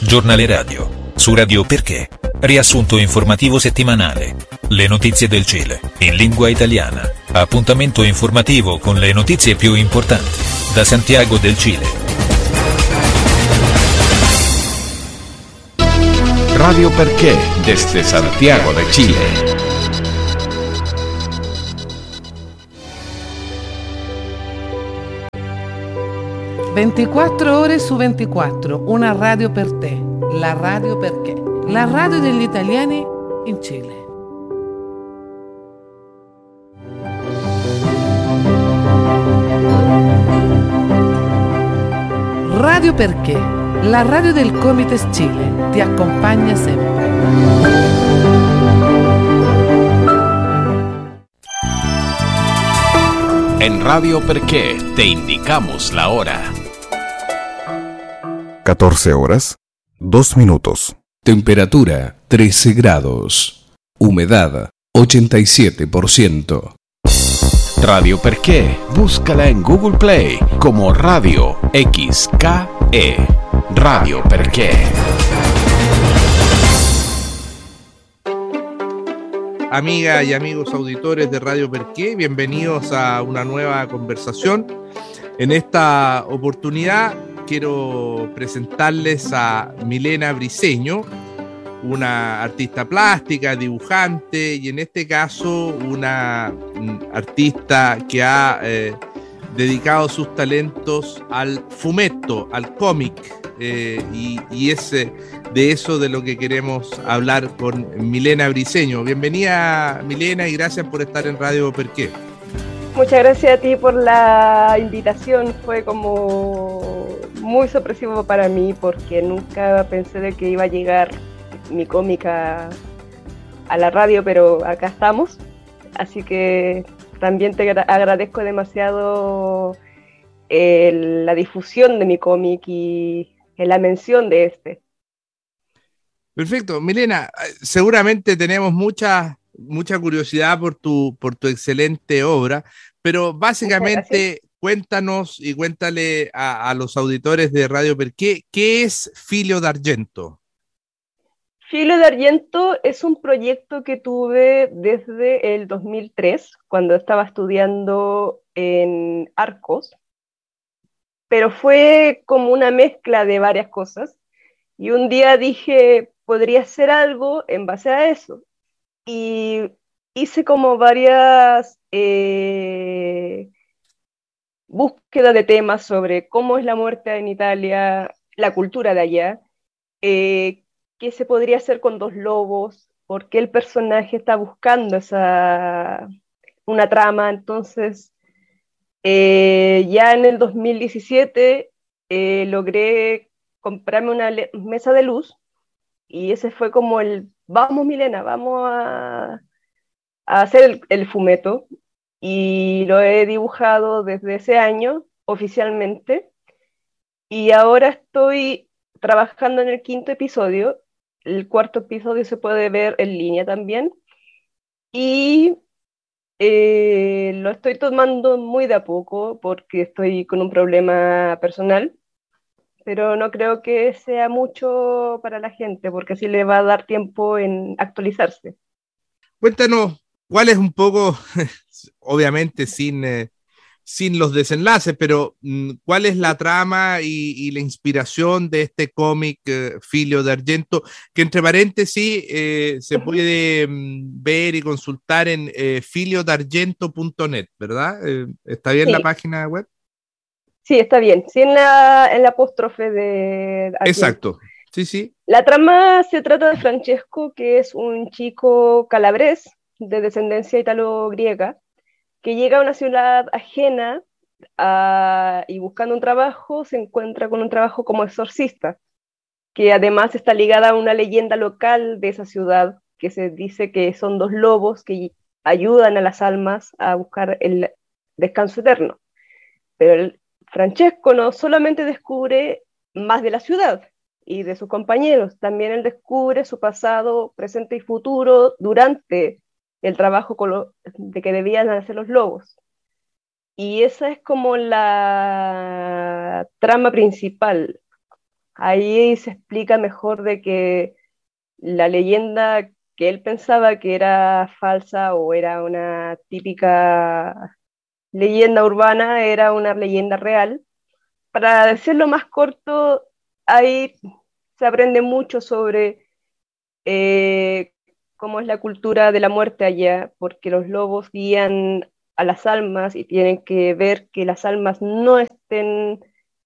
giornale radio. Su Radio Perché. Riassunto informativo settimanale. Le notizie del Cile, in lingua italiana. Appuntamento informativo con le notizie più importanti. Da Santiago del Cile. Radio Perché, desde Santiago de Chile. «24 ore su 24, una radio per te, la Radio Perché, la radio degli italiani in Cile». Radio Perché, la radio del Comites Chile, ti accompagna sempre. En Radio Perché te indicamos la hora. 14 horas, 2 minutos. Temperatura 13 grados. Humedad 87%. Radio Perché, búscala en Google Play como Radio XKE. Radio Perché. Amigas y amigos auditores de Radio Perché, bienvenidos a una nueva conversación. En esta oportunidad quiero presentarles a Milena Briceño, una artista plástica, dibujante y en este caso una artista que ha dedicado sus talentos al fumetto, al cómic, y es de eso de lo que queremos hablar con Milena Briceño. Bienvenida, Milena, y gracias por estar en Radio Perché. Muchas gracias a ti por la invitación, fue como muy sorpresivo para mí porque nunca pensé de que iba a llegar mi cómic a la radio, pero acá estamos, así que también te agradezco demasiado la difusión de mi cómic y la mención de este. Perfecto, Milena, seguramente tenemos mucha curiosidad por tu excelente obra, pero básicamente cuéntanos y cuéntale a los auditores de Radio Perché, ¿qué es Filio d'Argento? Filio d'Argento es un proyecto que tuve desde el 2003, cuando estaba estudiando en Arcos, pero fue como una mezcla de varias cosas, y un día dije, podría hacer algo en base a eso, y hice como varias búsquedas de temas sobre cómo es la muerte en Italia, la cultura de allá, qué se podría hacer con dos lobos, por qué el personaje está buscando una trama. Entonces, ya en el 2017 logré comprarme una mesa de luz y ese fue como vamos Milena, vamos a hacer el fumeto, y lo he dibujado desde ese año oficialmente y ahora estoy trabajando en el 5º episodio. El 4º episodio se puede ver en línea también y lo estoy tomando muy de a poco porque estoy con un problema personal, pero no creo que sea mucho para la gente porque así le va a dar tiempo en actualizarse. Cuéntanos cuál es un poco, obviamente sin los desenlaces, pero ¿cuál es la trama y la inspiración de este cómic Filio d'Argento? Que entre paréntesis se puede ver y consultar en filiodargento.net, ¿verdad? ¿Está bien? Sí. La página web? Sí, está bien. Sí, en la apóstrofe de Argento. Exacto. Sí, sí. La trama se trata de Francesco, que es un chico calabrés de descendencia italo-griega, que llega a una ciudad ajena y buscando un trabajo se encuentra con un trabajo como exorcista, que además está ligada a una leyenda local de esa ciudad, que se dice que son dos lobos que ayudan a las almas a buscar el descanso eterno. Pero Francesco no solamente descubre más de la ciudad y de sus compañeros, también él descubre su pasado, presente y futuro durante el trabajo de que debían hacer los lobos. Y esa es como la trama principal. Ahí se explica mejor de que la leyenda que él pensaba que era falsa o era una típica leyenda urbana era una leyenda real. Para decirlo más corto, ahí se aprende mucho sobre eh, cómo es la cultura de la muerte allá, porque los lobos guían a las almas y tienen que ver que las almas no estén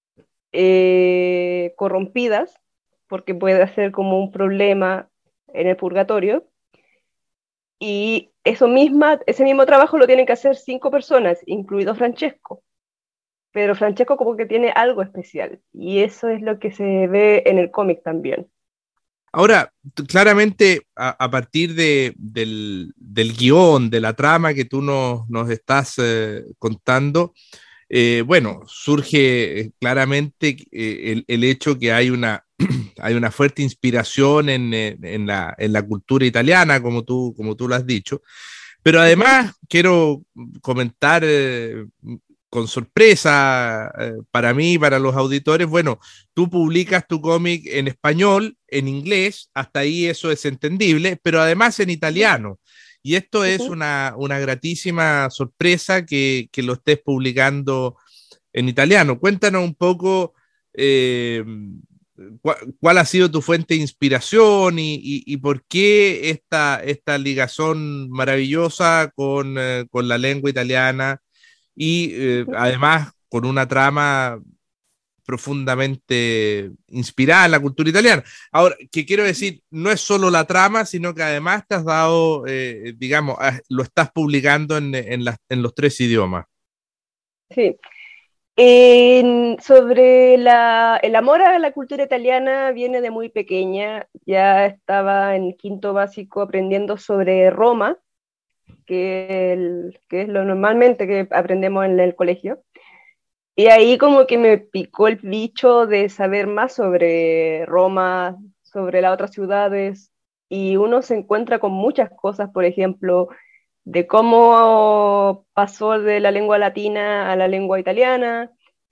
corrompidas, porque puede ser como un problema en el purgatorio. Y ese mismo trabajo lo tienen que hacer 5 personas, incluido Francesco. Pero Francesco como que tiene algo especial, y eso es lo que se ve en el cómic también. Ahora, claramente, a partir del guión, de la trama que tú nos estás contando, bueno, surge claramente el hecho que hay hay una fuerte inspiración en la cultura italiana, como tú lo has dicho. Pero además quiero comentar con sorpresa para mí y para los auditores, bueno, tú publicas tu cómic en español, en inglés, hasta ahí eso es entendible, pero además en italiano. Y esto es una gratísima sorpresa que lo estés publicando en italiano. Cuéntanos un poco cuál ha sido tu fuente de inspiración y por qué esta ligazón maravillosa con la lengua italiana y además con una trama profundamente inspirada en la cultura italiana. Ahora, que quiero decir, no es solo la trama, sino que además te has dado, digamos, lo estás publicando en los 3 idiomas. Sí. Sobre el amor a la cultura italiana viene de muy pequeña. Ya estaba en quinto básico aprendiendo sobre Roma, que es lo normalmente que aprendemos en el colegio. Y ahí como que me picó el bicho de saber más sobre Roma, sobre las otras ciudades, y uno se encuentra con muchas cosas, por ejemplo, de cómo pasó de la lengua latina a la lengua italiana,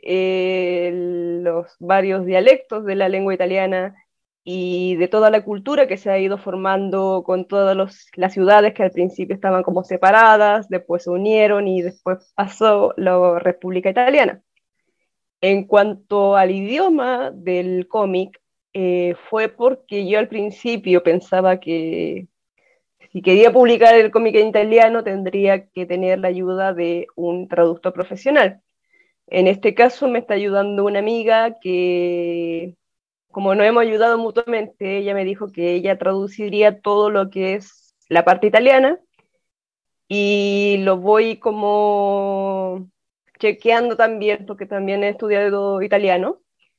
los varios dialectos de la lengua italiana y de toda la cultura que se ha ido formando con todas las ciudades que al principio estaban como separadas, después se unieron y después pasó la República Italiana. En cuanto al idioma del cómic, fue porque yo al principio pensaba que si quería publicar el cómic en italiano tendría que tener la ayuda de un traductor profesional. En este caso me está ayudando una amiga que, como nos hemos ayudado mutuamente, ella me dijo que ella traduciría todo lo que es la parte italiana y lo voy como chequeando también, porque también he estudiado italiano,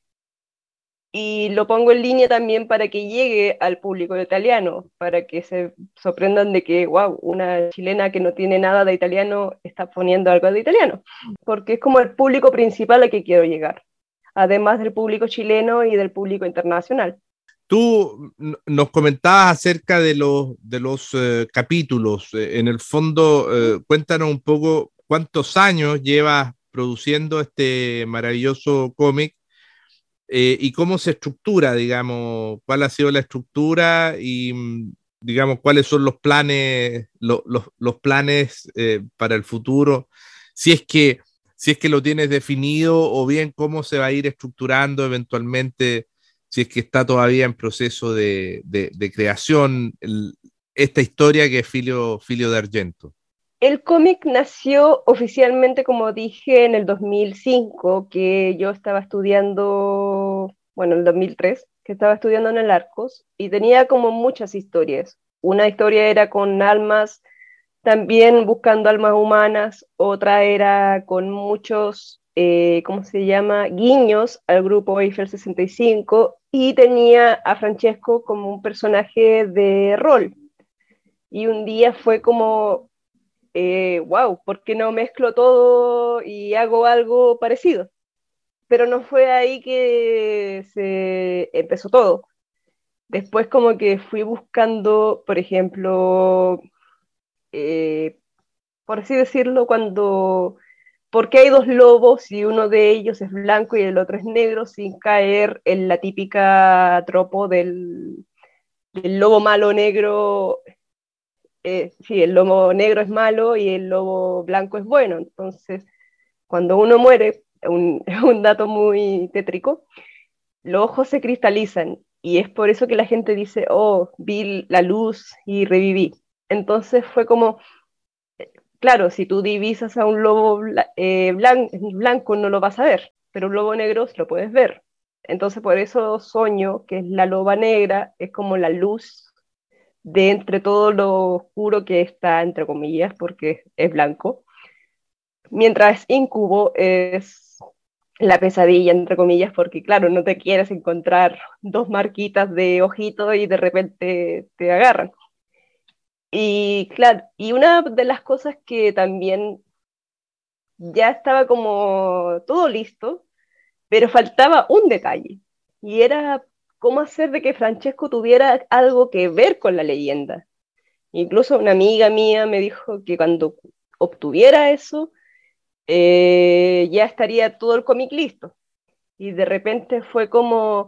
y lo pongo en línea también para que llegue al público italiano, para que se sorprendan de que, wow, una chilena que no tiene nada de italiano está poniendo algo de italiano, porque es como el público principal al que quiero llegar, además del público chileno y del público internacional. Tú nos comentabas acerca de los capítulos. En el fondo, cuéntanos un poco cuántos años llevas produciendo este maravilloso cómic y cómo se estructura, digamos, cuál ha sido la estructura y, digamos, cuáles son los planes, los planes para el futuro, si es que lo tienes definido o bien cómo se va a ir estructurando eventualmente, si es que está todavía en proceso de creación esta historia que es Filio de Argento. El cómic nació oficialmente, como dije, en el 2005, que yo estaba estudiando, bueno, en el 2003, que estaba estudiando en el Arcos, y tenía como muchas historias. Una historia era con almas, también buscando almas humanas, otra era con muchos, ¿cómo se llama?, guiños al grupo Eiffel 65, y tenía a Francesco como un personaje de rol. Y un día fue como wow, ¿por qué no mezclo todo y hago algo parecido? Pero no fue ahí que se empezó todo. Después como que fui buscando, por ejemplo, por así decirlo, cuando ¿por qué hay dos lobos si uno de ellos es blanco y el otro es negro, sin caer en la típica tropo del lobo malo negro? Sí, el lobo negro es malo y el lobo blanco es bueno. Entonces, cuando uno muere, es un dato muy tétrico, los ojos se cristalizan y es por eso que la gente dice, oh, vi la luz y reviví. Entonces fue como, claro, si tú divisas a un lobo blanco no lo vas a ver, pero un lobo negro lo puedes ver. Entonces por eso Soño, que es la loba negra, es como la luz de entre todo lo oscuro que está, entre comillas, porque es blanco. Mientras Incubo es la pesadilla, entre comillas, porque claro, no te quieres encontrar dos marquitas de ojito y de repente te agarran. Y claro, y una de las cosas que también ya estaba como todo listo, pero faltaba un detalle, y era cómo hacer de que Francesco tuviera algo que ver con la leyenda. Incluso una amiga mía me dijo que cuando obtuviera eso, ya estaría todo el cómic listo. Y de repente fue como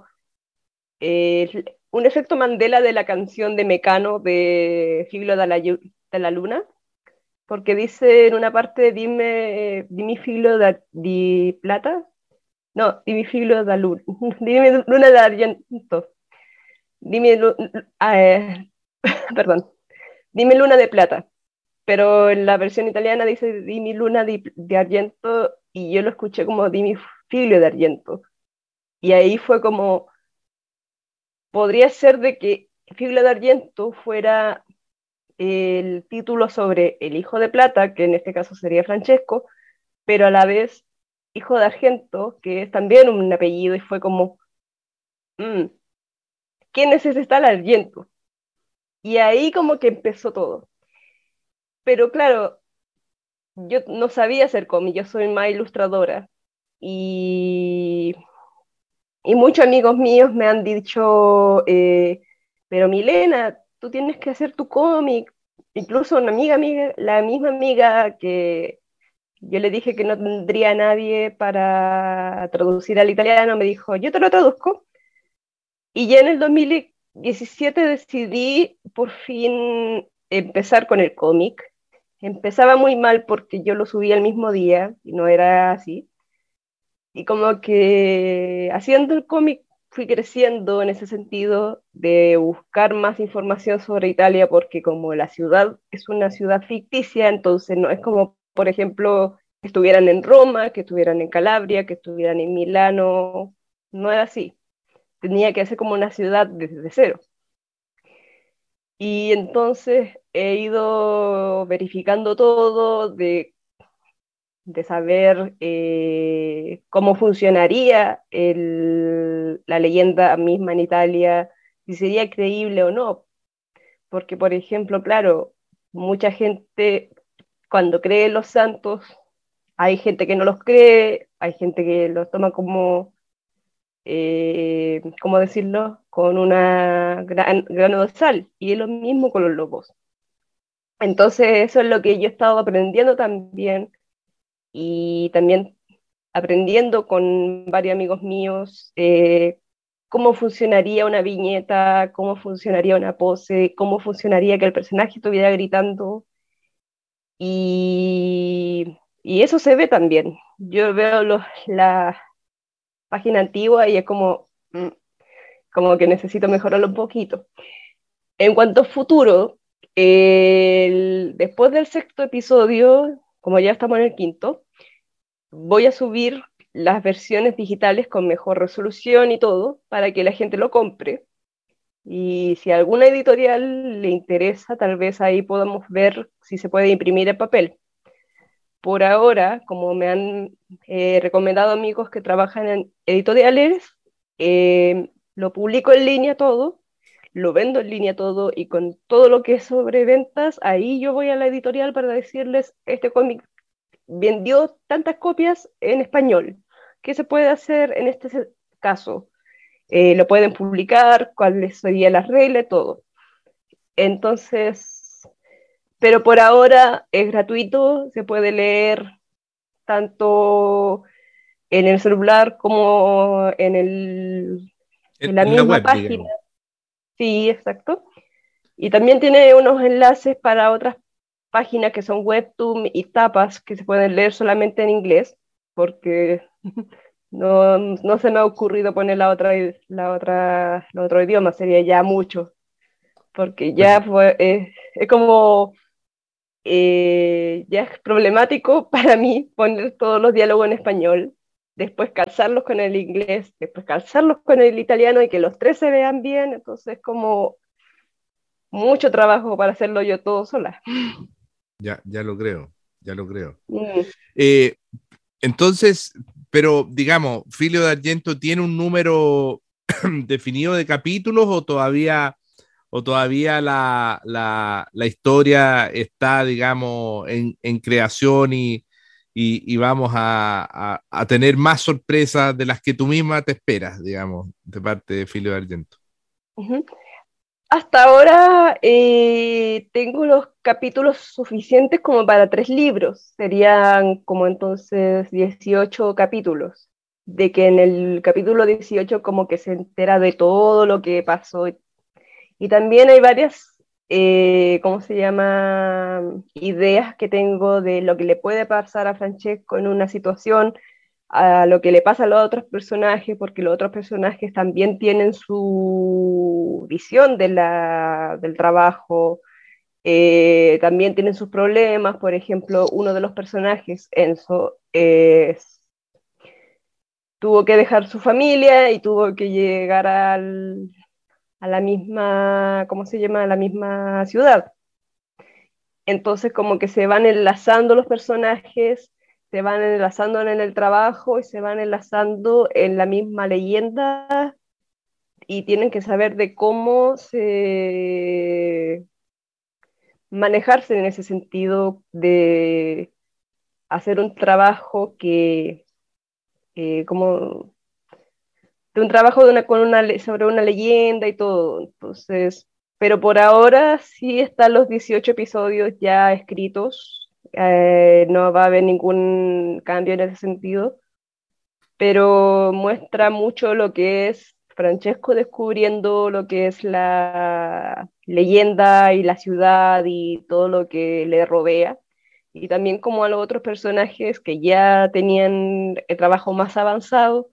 un efecto Mandela de la canción de Mecano de Filo de la Luna, porque dice en una parte, dime filo di plata, no, dime filo da luna, dime luna de argento, dime, perdón, dime luna de plata, pero en la versión italiana dice dime luna de argento y yo lo escuché como dime filo de argento. Y ahí fue como, podría ser de que Fibla de Argento fuera el título sobre el hijo de plata, que en este caso sería Francesco, pero a la vez hijo de Argento, que es también un apellido, y fue como, mm, ¿quién es ese tal Argento? Y ahí como que empezó todo. Pero claro, yo no sabía hacer cómic, yo soy más ilustradora. Y, y muchos amigos míos me han dicho, pero Milena, tú tienes que hacer tu cómic. Incluso una amiga, la misma amiga que yo le dije que no tendría a nadie para traducir al italiano, me dijo, yo te lo traduzco. Y ya en el 2017 decidí por fin empezar con el cómic. Empezaba muy mal porque yo lo subí el mismo día y no era así. Y como que haciendo el cómic fui creciendo en ese sentido de buscar más información sobre Italia, porque como la ciudad es una ciudad ficticia, entonces no es como, por ejemplo, que estuvieran en Roma, que estuvieran en Calabria, que estuvieran en Milano, no era así. Tenía que ser como una ciudad desde cero. Y entonces he ido verificando todo de saber cómo funcionaría la leyenda misma en Italia, si sería creíble o no. Porque, por ejemplo, claro, mucha gente cuando cree en los santos, hay gente que no los cree, hay gente que los toma como, ¿cómo decirlo?, con una grano de sal, y es lo mismo con los lobos. Entonces, eso es lo que yo he estado aprendiendo también, y también aprendiendo con varios amigos míos cómo funcionaría una viñeta, cómo funcionaría una pose, cómo funcionaría que el personaje estuviera gritando. Y eso se ve también. Yo veo la página antigua y es como, como que necesito mejorarlo un poquito. En cuanto a futuro, después del sexto episodio, como ya estamos en el quinto, voy a subir las versiones digitales con mejor resolución y todo para que la gente lo compre. Y si a alguna editorial le interesa, tal vez ahí podamos ver si se puede imprimir en papel. Por ahora, como me han recomendado amigos que trabajan en editoriales, lo publico en línea todo, lo vendo en línea todo, y con todo lo que es sobre ventas, ahí yo voy a la editorial para decirles, este cómic vendió tantas copias en español. ¿Qué se puede hacer en este caso? Lo pueden publicar, cuáles serían las reglas, todo. Entonces, pero por ahora es gratuito, se puede leer tanto en el celular como en la En la misma web, página. digamos. Sí, exacto. Y también tiene unos enlaces para otras páginas que son Webtoon y Tapas, que se pueden leer solamente en inglés, porque no se me ha ocurrido poner el otro idioma, sería ya mucho, porque ya es como, ya es problemático para mí poner todos los diálogos en español, después calzarlos con el inglés, después calzarlos con el italiano y que los tres se vean bien, entonces como mucho trabajo para hacerlo yo todo sola. Ya lo creo, ya lo creo. Mm. Eh, entonces, pero digamos, Filio de Argento tiene un número definido de capítulos o todavía la historia está, digamos, en creación y vamos a tener más sorpresas de las que tú misma te esperas, digamos, de parte de Filio de Argento. Ujú. Hasta ahora tengo los capítulos suficientes como para 3 libros. Serían como entonces 18 capítulos. De que en el capítulo 18 como que se entera de todo lo que pasó. Y también hay varias, ¿cómo se llama? Ideas que tengo de lo que le puede pasar a Francesco en una situación, a lo que le pasa a los otros personajes, porque los otros personajes también tienen su visión del trabajo, también tienen sus problemas. Por ejemplo, uno de los personajes, Enzo, tuvo que dejar su familia y tuvo que llegar a la misma, ¿cómo se llama? A la misma ciudad. Entonces como que se van enlazando los personajes, se van enlazando en el trabajo y se van enlazando en la misma leyenda y tienen que saber de cómo manejarse en ese sentido de hacer un trabajo como de un trabajo sobre una leyenda y todo. Entonces, pero por ahora sí están los 18 episodios ya escritos. No va a haber ningún cambio en ese sentido, pero muestra mucho lo que es Francesco descubriendo lo que es la leyenda y la ciudad y todo lo que le rodea. Y también como a los otros personajes que ya tenían el trabajo más avanzado,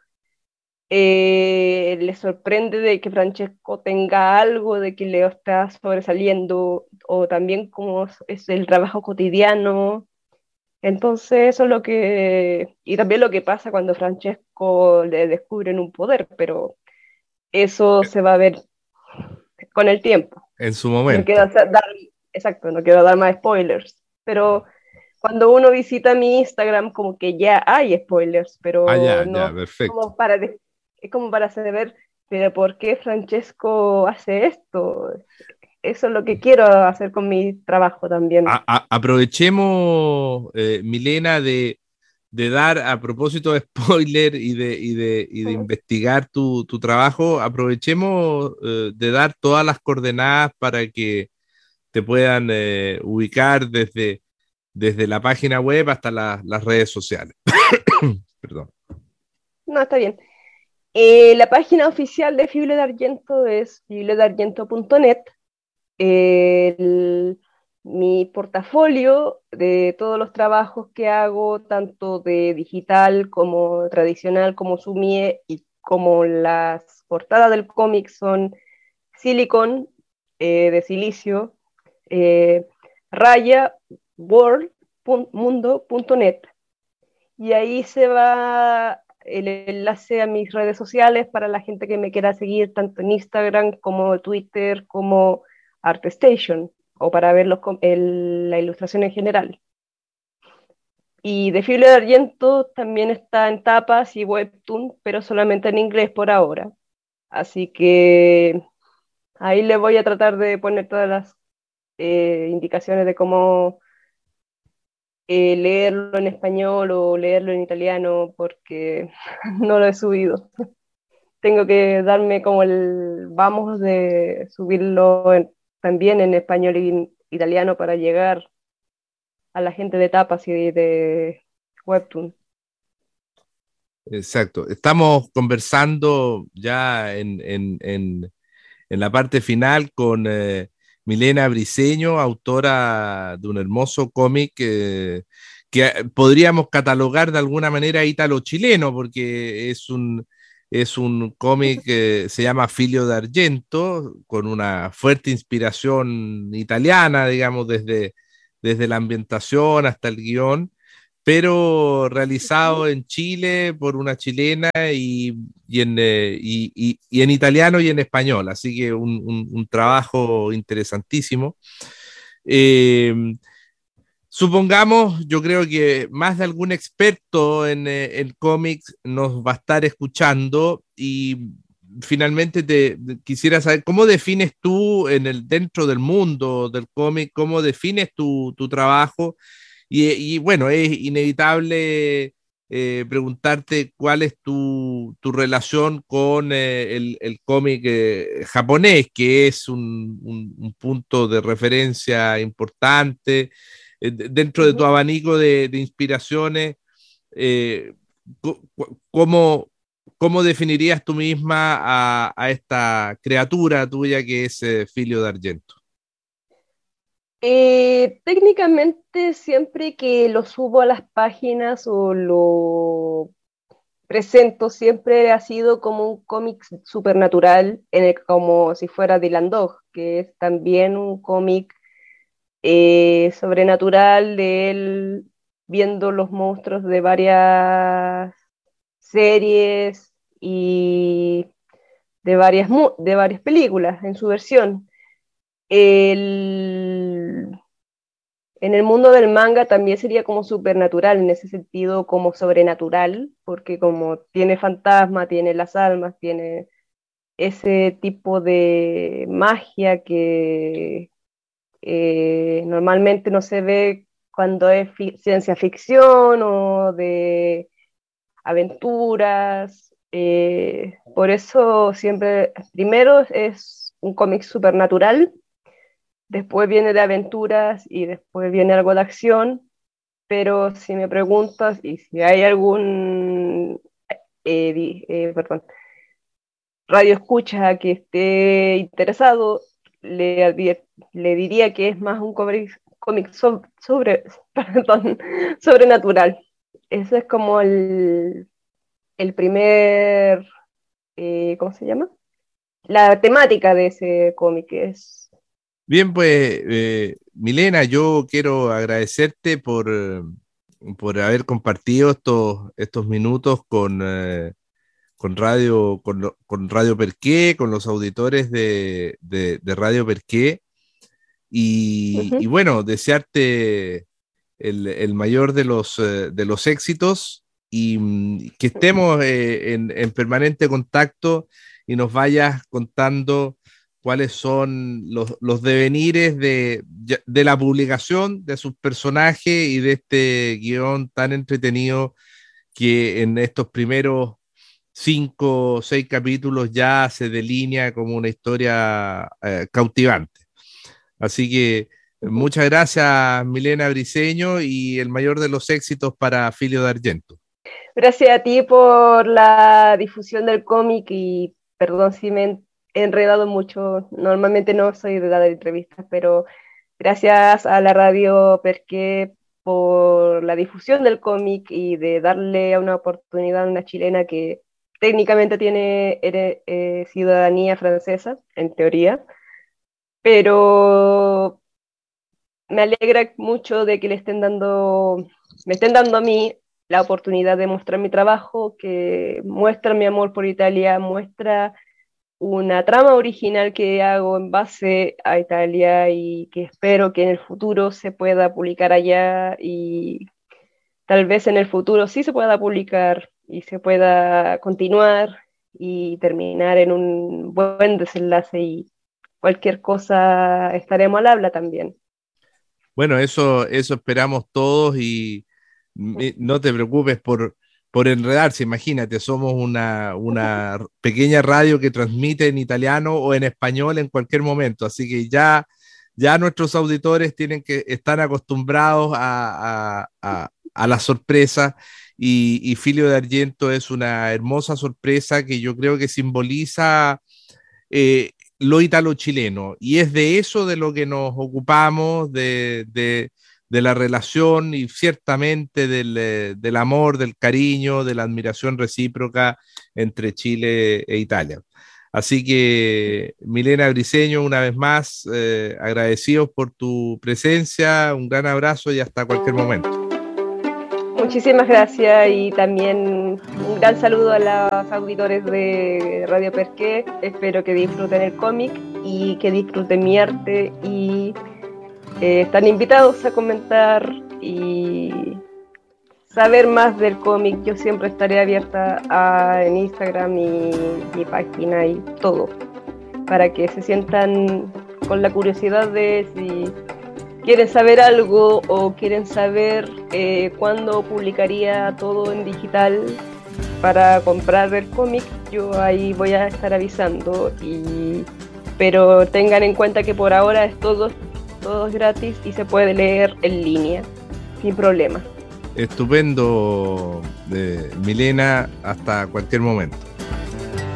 le sorprende de que Francesco tenga algo, de que Leo está sobresaliendo, o también como es el trabajo cotidiano. Entonces eso es lo que, y también lo que pasa cuando Francesco le descubren un poder, pero eso se va a ver con el tiempo. En su No quiero momento. exacto, no quiero dar más spoilers, pero cuando uno visita mi Instagram como que ya hay spoilers, Ah, pero ya, no perfecto. es como para saber, pero ¿por qué Francesco hace esto? Eso es lo que quiero hacer con mi trabajo también. Aprovechemos, Milena, de dar, a propósito de spoiler y de Ujú. investigar tu trabajo, aprovechemos de dar todas las coordenadas para que te puedan ubicar desde la página web hasta las redes sociales. Perdón. No, está bien. La página oficial de Fible de Argento es fibledargento.net. El- Mi portafolio de todos los trabajos que hago, tanto de digital como tradicional, como Sumie y como las portadas del cómic, son Silicon, de silicio, eh, raya world.mundo.net. Y ahí se va el enlace a mis redes sociales para la gente que me quiera seguir tanto en Instagram como Twitter como ArtStation o para ver la ilustración en general. Y de Fibra de Argento también está en tapas y webtoon, pero solamente en inglés por ahora. Así que ahí le voy a tratar de poner todas las indicaciones de cómo leerlo en español o leerlo en italiano porque no lo he subido. Tengo que darme como el vamos de subirlo también en español y en italiano para llegar a la gente de tapas y de webtoon. Exacto. Estamos conversando ya en la parte final con Milena Briceño, autora de un hermoso cómic que podríamos catalogar de alguna manera ítalo-chileno, porque es un cómic que se llama Filio d'Argento, con una fuerte inspiración italiana, digamos, desde la ambientación hasta el guión, pero realizado en Chile por una chilena y en italiano y en español, así que un trabajo interesantísimo. Eh, Supongamos, yo creo que más de algún experto en cómics nos va a estar escuchando y finalmente quisiera saber cómo defines tú dentro del mundo del cómic, cómo defines tu trabajo y bueno, es inevitable preguntarte cuál es tu relación con el cómic japonés, que es un punto de referencia importante dentro de tu abanico de inspiraciones. eh, ¿Cómo, cómo definirías tú misma a esta criatura tuya que es Filio d'Argento? Técnicamente siempre que lo subo a las páginas o lo presento, siempre ha sido como un cómic supernatural, como si fuera Dylan Dog, que es también un cómic sobrenatural de él viendo los monstruos de varias series y de varias películas en su versión. El, en el mundo del manga también sería como supernatural, en ese sentido como sobrenatural, porque como tiene fantasma, tiene las almas, tiene ese tipo de magia que normalmente no se ve cuando es ciencia ficción o de aventuras. Por eso siempre, primero es un cómic supernatural, después viene de aventuras y después viene algo de acción, pero si me preguntas y si hay algún perdón, radio escucha que esté interesado, le diría que es más un cómic perdón, sobrenatural. Ese es como el primer, ¿cómo se llama? La temática de ese cómic es... Bien, pues, Milena, yo quiero agradecerte por haber compartido estos minutos con Radio Perqué, con los auditores de Radio Perqué, y bueno, desearte el mayor de los éxitos y que estemos en permanente contacto y nos vayas contando cuáles son los devenires de la publicación de sus personajes y de este guión tan entretenido que en estos primeros 5 o 6 capítulos ya se delinea como una historia cautivante. Así que muchas gracias, Milena Briceño, y el mayor de los éxitos para Filio d'Argento. Gracias a ti por la difusión del cómic y perdón si me he enredado mucho. Normalmente no soy de dar entrevistas, pero gracias a la radio Perqué por la difusión del cómic y de darle una oportunidad a una chilena que técnicamente tiene ciudadanía francesa, en teoría, pero me alegra mucho de que me estén dando a mí la oportunidad de mostrar mi trabajo, que muestra mi amor por Italia, muestra una trama original que hago en base a Italia y que espero que en el futuro se pueda publicar allá y tal vez en el futuro sí se pueda publicar y se pueda continuar y terminar en un buen desenlace y cualquier cosa estaremos al habla también. Bueno, eso esperamos todos y no te preocupes por enredarse, imagínate, somos una pequeña radio que transmite en italiano o en español en cualquier momento, así que ya nuestros auditores están acostumbrados a la sorpresa. Y Filio de Argento es una hermosa sorpresa que yo creo que simboliza lo italo-chileno, y es de eso de lo que nos ocupamos, de la relación y ciertamente del amor, del cariño, de la admiración recíproca entre Chile e Italia. Así que, Milena Briceño, una vez más, agradecidos por tu presencia, un gran abrazo y hasta cualquier momento. Muchísimas gracias, y también un gran saludo a los auditores de Radio Perqué. Espero que disfruten el cómic y que disfruten mi arte, y están invitados a comentar y saber más del cómic. Yo siempre estaré abierta en Instagram y mi página y todo, para que se sientan con la curiosidad de si quieren saber algo o quieren saber cuándo publicaría todo en digital para comprar el cómic. Yo ahí voy a estar avisando, pero tengan en cuenta que por ahora es todo gratis y se puede leer en línea sin problema. Estupendo, Milena, hasta cualquier momento.